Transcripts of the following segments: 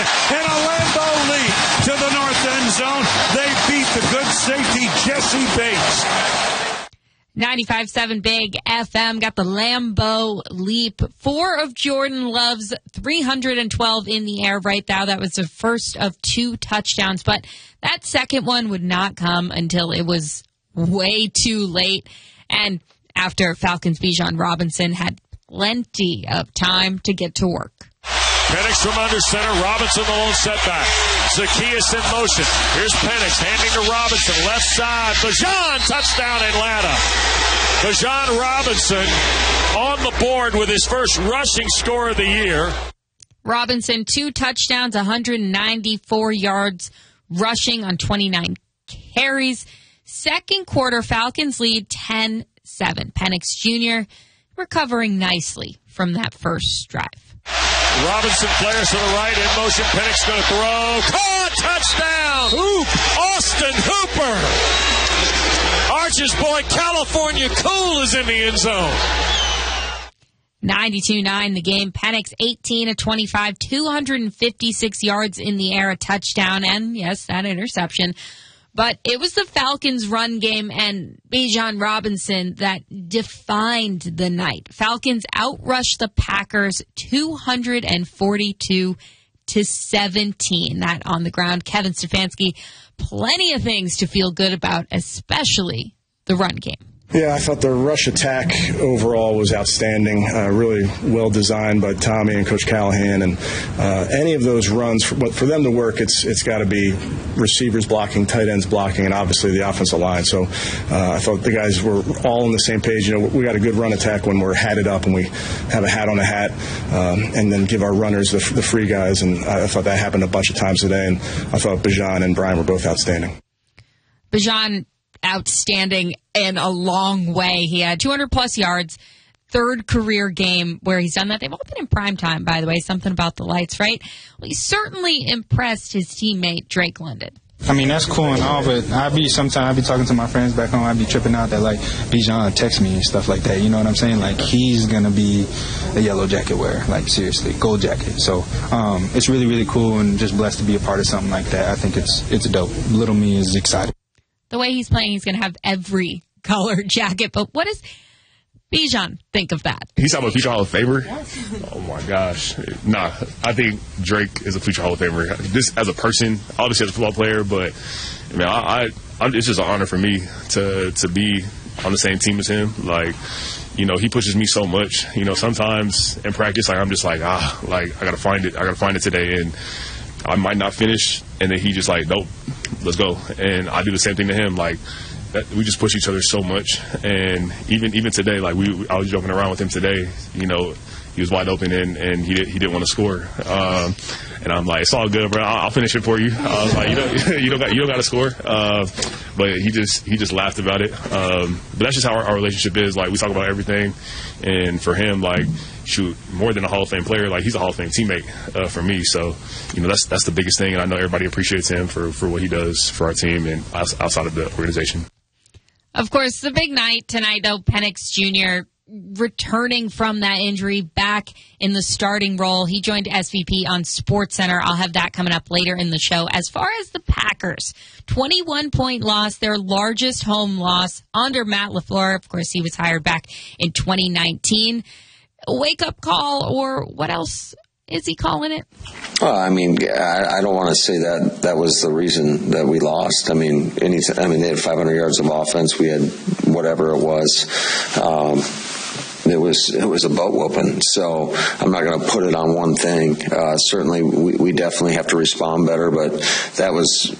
and a Lambeau leap to the north end zone. They beat the good safety, Jesse Bates. 95.7 Big FM got the Lambeau leap. 4 of Jordan Love's 312 in the air right now. That was the first of 2 touchdowns, but that second one would not come until it was way too late. And after Falcons' Bijan Robinson had plenty of time to get to work. Penix from under center. Robinson the lone setback. Zacchaeus in motion. Here's Penix handing to Robinson. Left side. Bijan touchdown Atlanta. Bijan Robinson on the board with his first rushing score of the year. Robinson, 2 touchdowns, 194 yards rushing on 29 carries. Second quarter, Falcons lead 10-7. Penix Jr. recovering nicely from that first drive. Robinson flares to the right, in motion. Penix going to throw. Caught! Touchdown! Austin Hooper! Arch's boy, California Cool, is in the end zone. 92-9 the game. Penix 18 of 25, 256 yards in the air, a touchdown, and yes, that interception. But it was the Falcons' run game and Bijan Robinson that defined the night. Falcons outrushed the Packers 242-17. That on the ground. Kevin Stefanski, plenty of things to feel good about, especially the run game. Yeah, I thought the rush attack overall was outstanding, really well designed by Tommy and Coach Callahan. And any of those runs, for them to work, it's got to be receivers blocking, tight ends blocking, and obviously the offensive line. So I thought the guys were all on the same page. You know, we got a good run attack when we're hatted up and we have a hat on a hat, and then give our runners the free guys. And I thought that happened a bunch of times today. And I thought Bijan and Brian were both outstanding. Bijan, outstanding in a long way. He had 200-plus yards, third career game where he's done that. They've all been in prime time, by the way. Something about the lights, right? Well, he certainly impressed his teammate, Drake London. I mean, that's cool and all, but sometimes I be talking to my friends back home. I be tripping out that, like, Bijan texts me and stuff like that. You know what I'm saying? Like, he's going to be a yellow jacket wearer. Like, seriously, gold jacket. So it's really, really cool and just blessed to be a part of something like that. I think it's dope. Little me is excited. The way he's playing, he's going to have every color jacket. But what does Bijan think of that? He's talking about future Hall of Famer? Oh, my gosh. Nah, I think Drake is a future Hall of Famer. Just as a person, obviously as a football player, but man, it's just an honor for me to be on the same team as him. Like, you know, he pushes me so much. You know, sometimes in practice, like, I'm just like, I got to find it. I got to find it today. And I might not finish, and then he just like, nope, let's go. And I do the same thing to him. Like, we just push each other so much. And even today, like I was joking around with him today. You know, he was wide open and he didn't want to score. And I'm like, it's all good, bro. I'll finish it for you. I was like, you don't got to score. But he just laughed about it. But that's just how our relationship is. Like, we talk about everything. And for him, like, shoot, more than a Hall of Fame player, like, he's a Hall of Fame teammate for me. So, you know, that's the biggest thing. And I know everybody appreciates him for what he does for our team and outside of the organization. Of course, the big night tonight, though, Penix Jr. returning from that injury back in the starting role. He joined SVP on SportsCenter. I'll have that coming up later in the show. As far as the Packers, 21-point loss, their largest home loss under Matt LaFleur. Of course, he was hired back in 2019. A wake-up call, or what else is he calling it? I mean, I don't want to say that was the reason that we lost. I mean, they had 500 yards of offense. We had whatever it was. It was a butt whooping. So I'm not going to put it on one thing. Certainly, we definitely have to respond better. But that was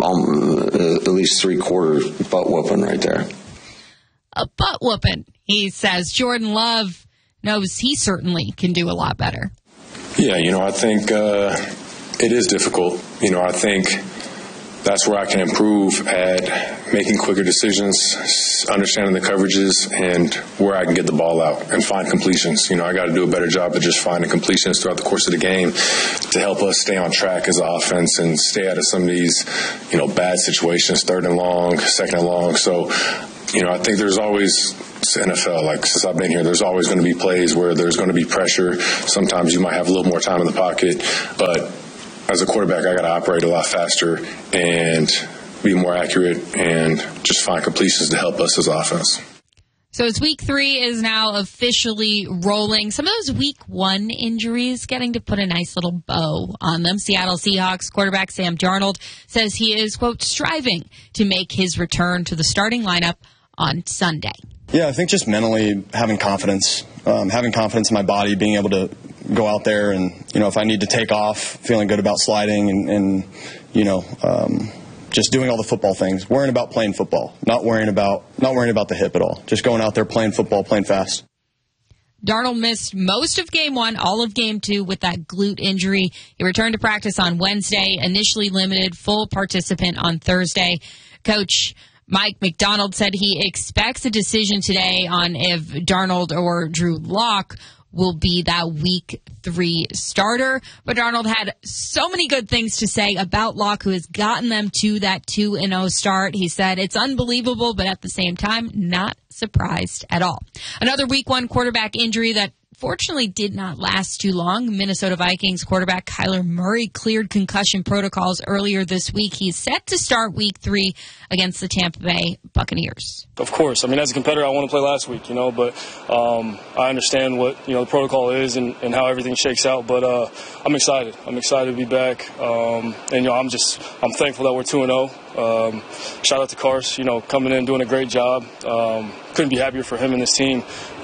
at least 3/4 butt whooping right there. A butt whooping, he says. Jordan Love knows he certainly can do a lot better. Yeah, I think it is difficult. I think that's where I can improve at making quicker decisions, understanding the coverages, and where I can get the ball out and find completions. I got to do a better job of just finding completions throughout the course of the game to help us stay on track as an offense and stay out of some of these, bad situations, 3rd and long, 2nd and long. So, I think there's always – NFL, like since I've been here, there's always going to be plays where there's going to be pressure. Sometimes you might have a little more time in the pocket, but as a quarterback, I got to operate a lot faster and be more accurate and just find completions to help us as offense. So as week 3 is now officially rolling, some of those week 1 injuries getting to put a nice little bow on them. Seattle Seahawks quarterback Sam Darnold says he is, quote, striving to make his return to the starting lineup on Sunday. Yeah, I think just mentally having confidence in my body, being able to go out there and, if I need to take off, feeling good about sliding and just doing all the football things, worrying about playing football, not worrying about the hip at all. Just going out there, playing football, playing fast. Darnold missed most of Game 1, all of Game 2 with that glute injury. He returned to practice on Wednesday, initially limited, full participant on Thursday. Coach Mike McDonald said he expects a decision today on if Darnold or Drew Lock will be that week 3 starter. But Darnold had so many good things to say about Lock, who has gotten them to that 2-0 start. He said, it's unbelievable, but at the same time, not surprised at all. Another week 1 quarterback injury that fortunately did not last too long. Minnesota Vikings quarterback Kyler Murray cleared concussion protocols earlier this week. He's set to start week 3 against the Tampa Bay Buccaneers. Of course. I mean, as a competitor, I want to play last week, but I understand what, the protocol is and how everything shakes out. But I'm excited. I'm excited to be back. And, I'm thankful that we're 2-0. Shout out to Cars, coming in, doing a great job. Couldn't be happier for him and his team.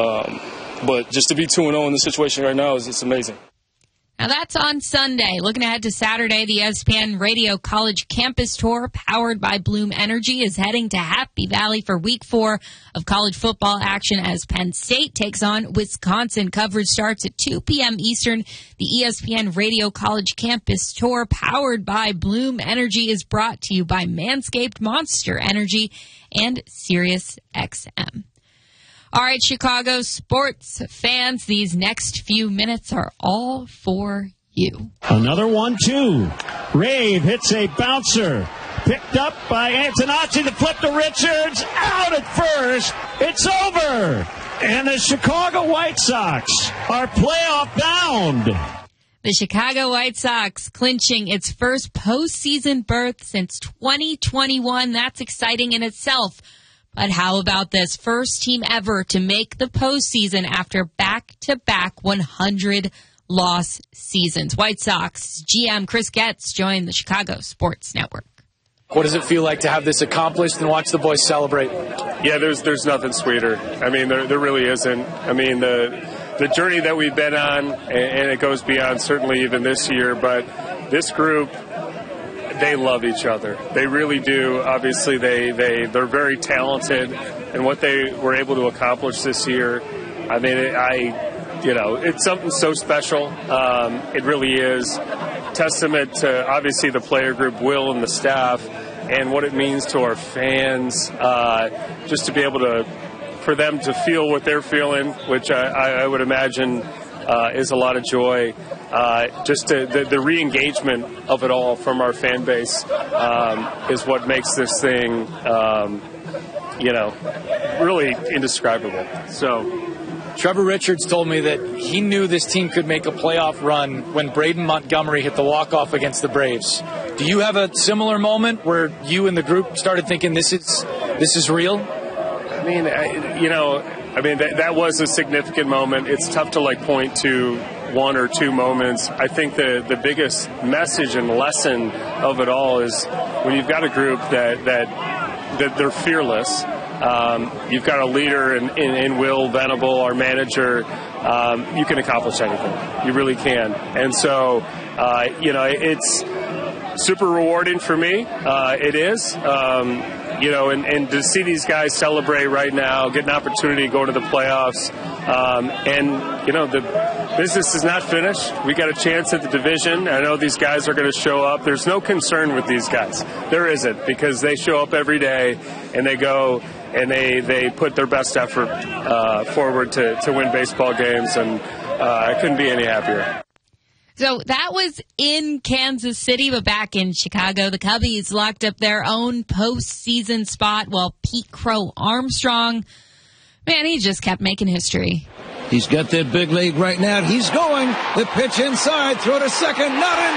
But just to be 2-0 in this situation right now it's amazing. Now that's on Sunday. Looking ahead to Saturday, the ESPN Radio College Campus Tour, powered by Bloom Energy, is heading to Happy Valley for Week 4 of college football action as Penn State takes on Wisconsin. Coverage starts at 2 p.m. Eastern. The ESPN Radio College Campus Tour, powered by Bloom Energy, is brought to you by Manscaped, Monster Energy, and SiriusXM. All right, Chicago sports fans, these next few minutes are all for you. Another 1-2. Rave hits a bouncer. Picked up by Antonacci. The flip to Richards. Out at first. It's over. And the Chicago White Sox are playoff bound. The Chicago White Sox clinching its first postseason berth since 2021. That's exciting in itself. But how about this? First team ever to make the postseason after back-to-back 100-loss seasons. White Sox GM Chris Getz joined the Chicago Sports Network. What does it feel like to have this accomplished and watch the boys celebrate? Yeah, there's nothing sweeter. I mean, there really isn't. I mean, the journey that we've been on, and it goes beyond certainly even this year, but this group, they love each other. They really do. Obviously, they're very talented, and what they were able to accomplish this year, I mean, it's something so special. It really is. Testament to, obviously, the player group, Will, and the staff, and what it means to our fans, just to be able to, for them to feel what they're feeling, which I would imagine is a lot of joy. Just the re-engagement of it all from our fan base is what makes this thing, really indescribable. So, Trevor Richards told me that he knew this team could make a playoff run when Braden Montgomery hit the walk-off against the Braves. Do you have a similar moment where you and the group started thinking this is real? I mean, that was a significant moment. It's tough to point to one or two moments. I think the biggest message and lesson of it all is when you've got a group that they're fearless. You've got a leader in Will Venable, our manager. You can accomplish anything. You really can. And so, it's super rewarding for me. It is. And to see these guys celebrate right now, get an opportunity to go to the playoffs, the business is not finished. We got a chance at the division. I know these guys are going to show up. There's no concern with these guys. There isn't, because they show up every day and they go and they put their best effort forward to win baseball games, and I couldn't be any happier. So that was in Kansas City, but back in Chicago, the Cubbies locked up their own postseason spot while Pete Crow Armstrong, man, he just kept making history. He's got that big leg right now. He's going. The pitch inside. Throw to second. Not in.